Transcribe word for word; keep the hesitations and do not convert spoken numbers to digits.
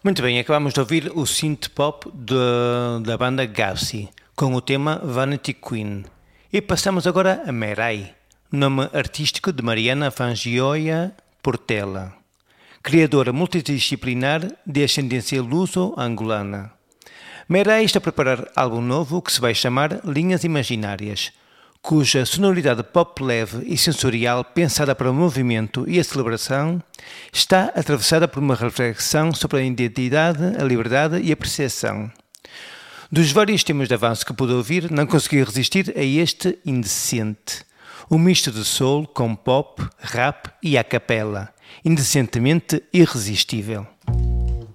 Muito bem, acabamos de ouvir o synth pop de- da banda Gacy, com o tema Vanity Queen. E passamos agora a Merai, nome artístico de Mariana Fangioia Portela, criadora multidisciplinar de ascendência luso-angolana. Merai está a preparar álbum novo que se vai chamar Linhas Imaginárias, cuja sonoridade pop leve e sensorial pensada para o movimento e a celebração está atravessada por uma reflexão sobre a identidade, a liberdade e a percepção. Dos vários temas de avanço que pude ouvir, não consegui resistir a este indecente. Um misto de soul com pop, rap e a capela, indecentemente irresistível.